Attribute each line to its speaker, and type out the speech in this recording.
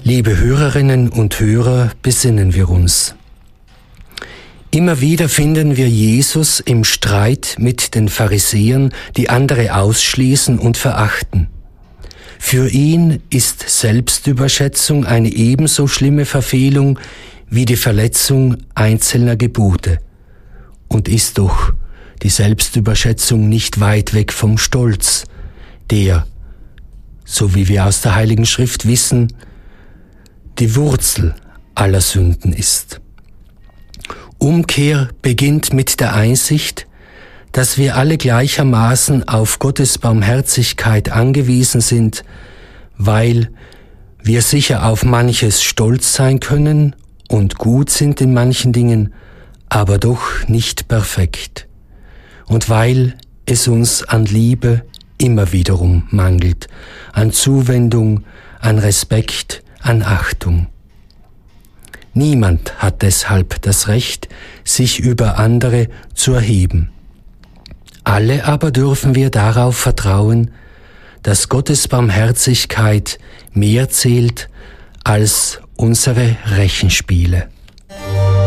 Speaker 1: Liebe Hörerinnen und Hörer, besinnen wir uns. Immer wieder finden wir Jesus im Streit mit den Pharisäern, die andere ausschließen und verachten. Für ihn ist Selbstüberschätzung eine ebenso schlimme Verfehlung wie die Verletzung einzelner Gebote. Und ist doch die Selbstüberschätzung nicht weit weg vom Stolz, der, so wie wir aus der Heiligen Schrift wissen, die Wurzel aller Sünden ist. Umkehr beginnt mit der Einsicht, dass wir alle gleichermaßen auf Gottes Barmherzigkeit angewiesen sind, weil wir sicher auf manches stolz sein können und gut sind in manchen Dingen, aber doch nicht perfekt. Und weil es uns an Liebe immer wiederum mangelt, an Zuwendung, an Respekt, an Achtung. Niemand hat deshalb das Recht, sich über andere zu erheben. Alle aber dürfen wir darauf vertrauen, dass Gottes Barmherzigkeit mehr zählt als unsere Rechenspiele.